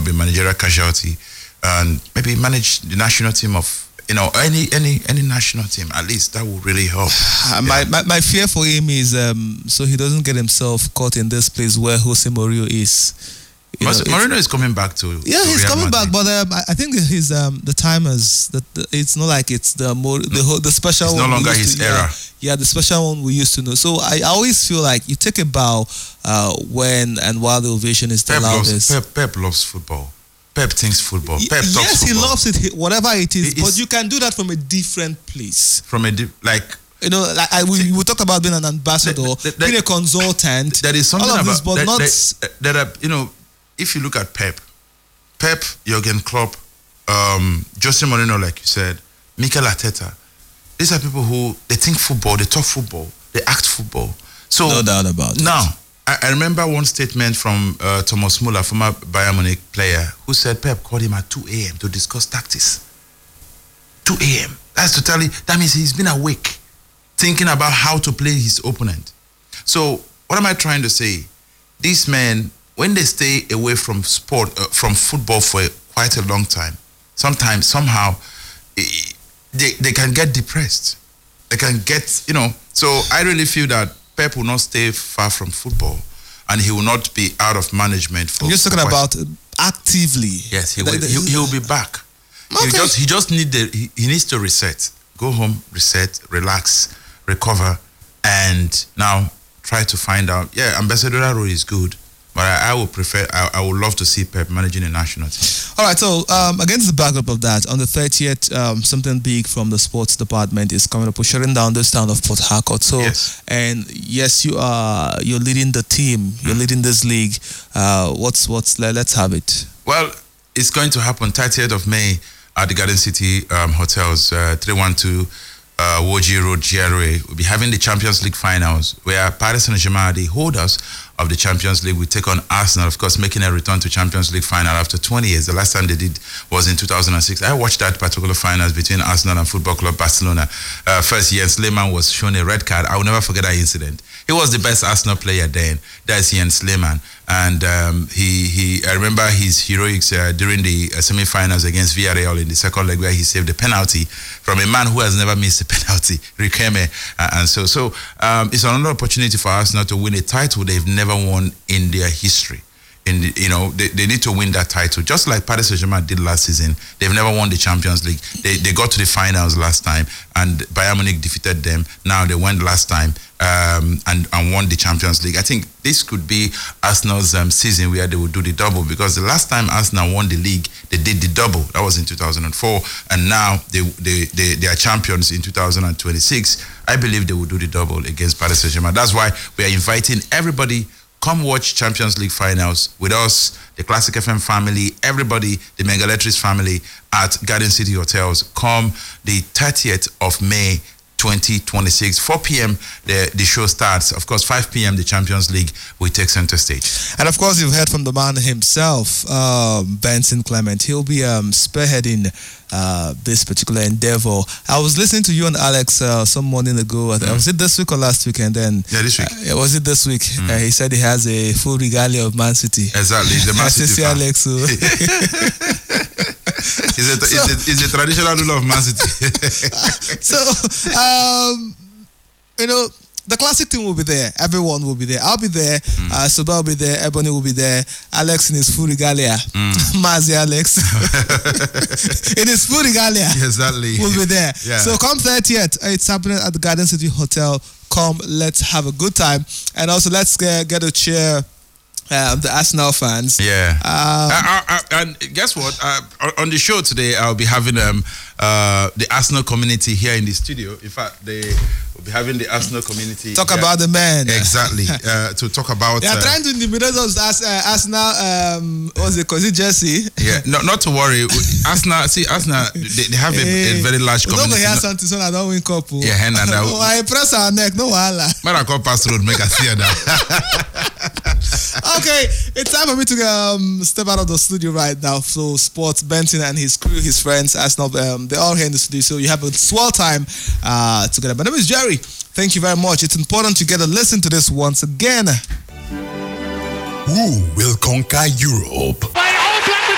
be managerial casualty, and maybe manage the national team of any national team. At least that would really help. My fear for him is so he doesn't get himself caught in this place where Jose Mourinho is. Mourinho is coming back to. Yeah, he's coming back, but I think his the timers that it's not like it's the special. It's one no longer his era. Yeah, the special one we used to know. So I always feel like you take a bow when and while the ovation is the loudest. Pep loves football. Pep thinks football. Pep talks yes, football. He loves it, whatever it is. But you can do that from a different place. We talked about being an ambassador, being a consultant. There is something about this, but not. If you look at Pep, Jurgen Klopp, Jose Mourinho, like you said, Mikel Arteta, these are people who they think football, they talk football, they act football. So no doubt about it. Now, I remember one statement from Thomas Müller, former Bayern Munich player, who said Pep called him at 2 a.m. to discuss tactics. 2 a.m. That means he's been awake, thinking about how to play his opponent. So what am I trying to say? These men, when they stay away from sport, from football for quite a long time, sometimes, somehow, they can get depressed. They can get, So I really feel that Pep will not stay far from football, and he will not be out of management. You're just talking about actively. Yes, he will be back. Okay. He needs to reset. Go home, reset, relax, recover, and now try to find out. Yeah, ambassadorial role is good, but I would love to see Pep managing a national team. All right, so against the backdrop of that, on the 30th, something big from the sports department is coming up. We're shutting down this town of Port Harcourt. So, yes. And yes, you're leading the team. You're leading this league. Let's have it. Well, it's going to happen 30th of May at the Garden City Hotels, 312 Woji Road, GRA. We'll be having the Champions League finals, where Paris Saint-Germain, the holders of the Champions League, will take on Arsenal, of course, making a return to Champions League final after 20 years. The last time they did was in 2006. I watched that particular finals between Arsenal and Football Club Barcelona. First, Jens Lehmann was shown a red card. I will never forget that incident. He was the best Arsenal player then. That's Jens Lehmann. And I remember his heroics during the semi-finals against Villarreal in the second leg, where he saved the penalty from a man who has never missed a penalty, Riquelme. And so it's another opportunity for Arsenal to win a title they've never won in their history. They need to win that title, just like Paris Saint-Germain did last season. They've never won the Champions League. They got to the finals last time, and Bayern Munich defeated them. Now they went last time and won the Champions League. I think this could be Arsenal's season where they will do the double, because the last time Arsenal won the league, they did the double. That was in 2004, and now they are champions in 2026. I believe they will do the double against Paris Saint-Germain. That's why we are inviting everybody. Come watch Champions League finals with us, the Classic FM family, everybody, the Megaletris family at Garden City Hotels. Come the 30th of May, 2026, 4 p.m. the show starts. Of course, 5 p.m. the Champions League will take center stage. And of course, you've heard from the man himself, Benson Clement. He'll be spearheading this particular endeavor. I was listening to you and Alex some morning ago. Was it this week or last week? And then this week. Was it this week? He said he has a full regalia of Man City. Exactly, the Man City fan. Alex. It's a traditional rule of Man City. So, the classic team will be there. Everyone will be there. I'll be there. Soba will be there. Ebony will be there. Alex in his full regalia. Mazi Alex. in his full regalia. Exactly. Will be there. Yeah. So come 30th. It's happening at the Garden City Hotel. Come, let's have a good time. And also, let's get a cheer. The Arsenal fans. Yeah. And guess what? On the show today, I'll be having the Arsenal community here in the studio. In fact, they will be having the Arsenal community. Talk about the men. Exactly. To talk about. They are trying to intimidate us as Arsenal. What's it called? Is it Jesse? Yeah. Not to worry. Arsenal. See, Arsenal. They have a very large community. Don't go hear something so I don't win cup. Yeah. And I press our neck. No wahala. Man, I call pass road. Make us see that. Okay, it's time for me to step out of the studio right now. So, Sports, Benson and his crew, his friends, Arsenal, they're all here in the studio. So, you have a swell time together. My name is Jerry. Thank you very much. It's important to get a listen to this once again. Who will conquer Europe?